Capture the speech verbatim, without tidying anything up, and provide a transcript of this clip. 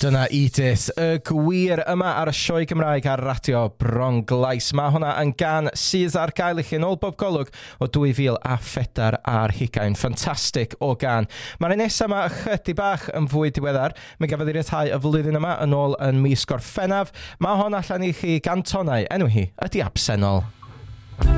Dyna Edith, y gwir yma ar y sioe Gymraeg ar radio Bron Glais. Mae hwnna yn gan sydd ar gael i chi yn ôl bob golwg o dwy fil a phedwar ar hugain. Ffantastig o gan. Mae'r nesaf yma ychydig bach yn fwy diweddar. Mae gafodd ei ryddhau y flwyddyn yma yn ôl yn mis Gorffennaf. Mae hwn allan i chi gan tonau. Enw hi ydi Absennol.